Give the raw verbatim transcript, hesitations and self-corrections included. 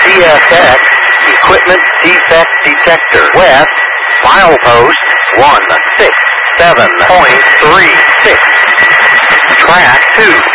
C F X, equipment defect detector. West, milepost one six seven point three six. Track two.